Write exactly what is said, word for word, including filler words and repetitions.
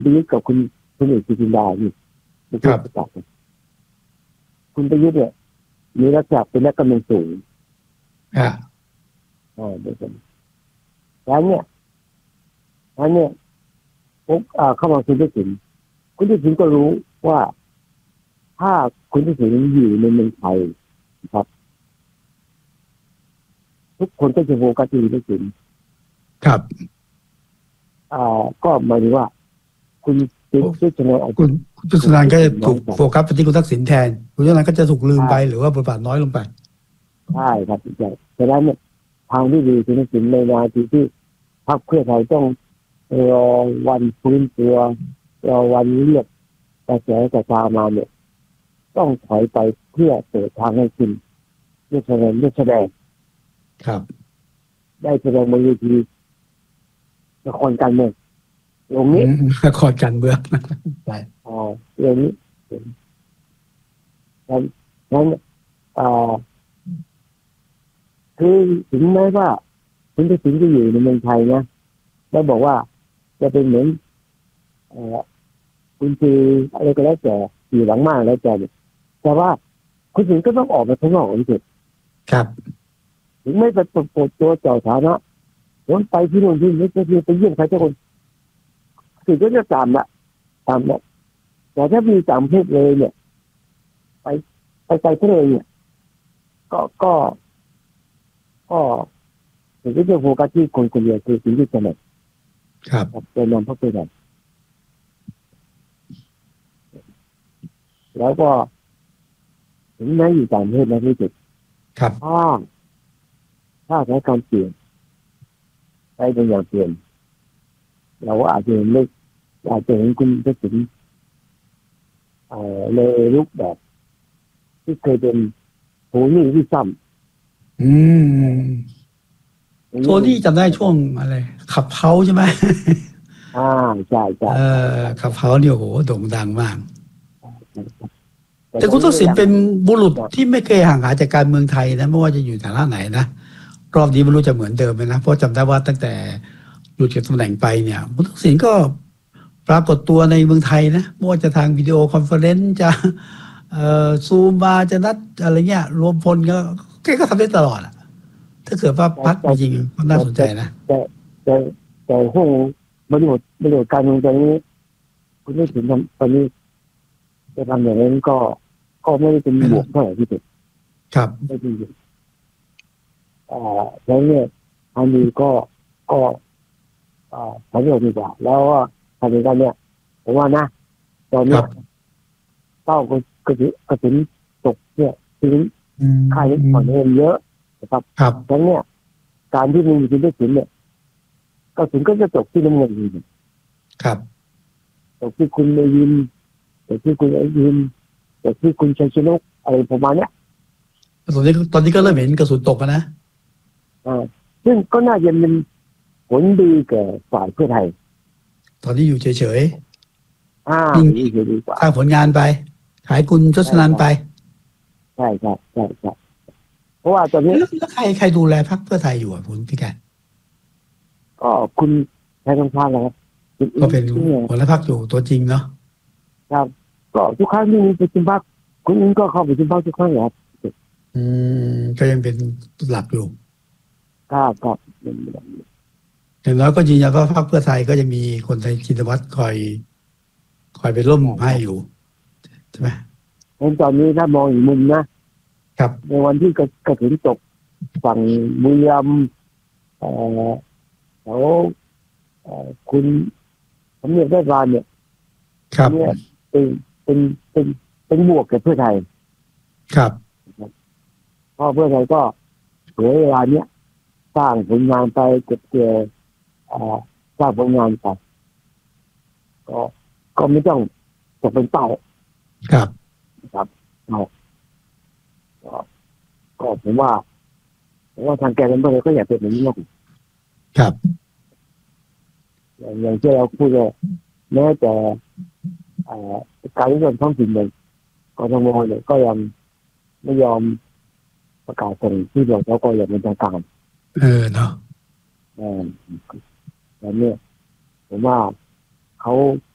ประยุทธ์กับคุณคุณเอกจินดานี่ไม่ใช่ประจักษ์คุณประยุทธ์เนี่ยมีลักษณะเป็นนักการเมืองสูงอ่าอ่าเดี๋ยวกันแล้วเนี่ยแล้วเนี่ยปุ๊บอ่าเข้ามาคุณทักษิณคุณทักษิณก็รู้ว่าถ้าคุณทักษิณอยู่ในเมืองไทยครับทุกคนก็จะโฟกัสที่คุณทักษิณครับอ่าก็หมายถึงว่าคุณคุณทักษิณคุณจุษนันก็จะถูกโฟกัสไปที่คุณทักษิณแทนคุณจุษนันก็จะถูกลืมไปหรือว่าบทบาทน้อยลงไปใช่ครับใช่แต่แล้วเนี่ยทางที่ดีคุณทักษิณในนาทีที่พรรคเพื่อไทยต้องรอวันฟื้นตัวรอวันเรียกกระแสกระจายมาเนี่ยต้องถอยไปเพื่อเปิดทางให้คุณได้แสดงได้แสดงครับได้แสดงบนเวทีละครการเมืองตรงนี้ละครการเมืองใช่อ่าเรื่องนี้นั้นนั้นอ่าคือถึงแม้ว่าคุณทักษิณจะอยู่ในเมืองไทยนะแล้วบอกว่าจะเป็นเหมือนเอ่อคุณคืออะไรก็แล้วแต่อยู่หลังม่านแล้วแต่เนี่ยแต่ว่าคุณทักษิณก็ต้องออกมาข้างนอกอีกทีครับถึงไม่ไปปรากฏตัวเจ้าฐานะผมไปที่นู่นที่นี่ก็คือไปเยี่ยมใครสักคนถึงก็จะตามละตามละแต่ถ้ามีต่างประเทศเลยเนี่ยไปไปไกลเท่าเลยเนี่ยก็ก็ก็ถึงจะโฟกัสที่คนคนเดียวคือสิ่งที่จะเนี่ยครับจะนำพระเพื่อไทยแล้วก็ถึงแม้อยู่ต่างประเทศนะที่สุดครับถ้าถ้าสถานการณ์เปลี่ยนไปเป็นอย่างเปลี่ยนเราอาจจะเห็นเลยอาจจะเห็นคุณทักษิณเอ่อเลยรูปแบบที่เคยเป็นโหนี่ที่ซ้ำอืมโทนี่จำได้ช่วงอะไรขับเฮาใช่ไหมอ่าใช่ใช่เออขับเฮาเนี่ยโหโด่งดังมากแต่คุณทักษิณเป็นบุรุษที่ไม่เคยห่างหายจากการเมืองไทยนะไม่ว่าจะอยู่ฐานะไหนนะรอบนี้ไม่รู้จะเหมือนเดิมไหมนะเพราะจำได้ว่าตั้งแต่หลุดจากตำแหน่งไปเนี่ยคุณทักษิณก็ปรากฏตัวในเมืองไทยนะไม่ว่าจะทางวิดีโอคอนเฟอเรนซ์จะเอ่อซูมมาจะนัดอะไรเงี้ยรวมพลก็แกก็ทำได้ตลอดอะถ้าเกิดว่าพัดจริงๆก็น่าสนใจนะแต่แต่แต่ห้องบริบทบริบทการเมืองตอนนี้คุณทักษิณตอนนี้จะทำอย่างนั้นก็ก็ไม่ได้เป็นบวกเท่าไหร่ที่สุดครับไม่ดีอ่าแล้วเนี่ยอันนี้ก็ก็อ่าผลประโยชน์ดีกว่าแล้วก็ทำกันเนี่ยผมว่านะตอนนี้เต้าก็ก็ถึงก็ถึงตกเนี่ยถึงค่าเงินผ่อนเงินเยอะนะครับดังนั้นเนี่ยการที่มีคุณได้สินเนี่ยก็ถึงก็จะตกที่น้ำเงินอยู่ครับตกที่คุณเนวินตกที่คุณไอวินตกที่คุณชัยชนกอะไรประมาณเนี้ยตอนนี้ตอนนี้ก็เริ่มเห็นกระสุนตกแล้วนะอ่าซึ่งก็น่าจะเป็นผลดีแก่ฝ่ายเพื่อไทยตอนนี้อยู่เฉยๆอ่าดีดีกว่าสร้างผลงานไปขายคุณชสนันไปใช่ใช่ใช่ใช่เพราะว่าตอนนี้แล้วใครใครดูแลพรรคเพื่อไทยอยู่อ่ะคุณพี่แกก็คุณใช้คำพาแล้วครับก็เป็นหัวหน้าพรรคอยู่ตัวจริงเนาะครับก็ทุกครั้งที่มีประชุมพรรคคุณอิงก็เข้าประชุมพรรคทุกครั้งครับอืมก็ยังเป็นหลักอยู่ครับครับอย่างน้อยก็ยืนยันว่าพรรคเพื่อไทยก็ยังมีคนไทยชินวัตรคอยคอยไปร่วมให้อยู่ใช่ไหมในตอนนี้ถ้ามองอีกมุมนะครับในวันที่กระถิ่นตกฝั่งบุรีรัมย์เอ่อแล้วคุณสมเด็จได้บานเนี่ยเนี่ยเป็นเป็นเป็นเป็นบวกกับเพื่อไทยครับเพราะเพื่อไทยก็เสียเวลาเนี้ยสร้างผลงานไปเก็บเกี่ยวสร้างผลงานไปก็ก็ไม่ต้องจะเป็นเป้าครับครับเอาก็ก็ผมว่าผมว่าทางแกนเพื่อไทยก็อยากเป็นอย่างนี้ครับอย่างที่เราพูดเลยแม้แต่การเลือกตั้งท้องถิ่นเลยกทมเนี่ยก็ยังไม่ยอมประกาศส่งที่บอกแล้วก็อย่างเป็นทางการเออเนาะเออแล้วเนี่ยผมว่าเขา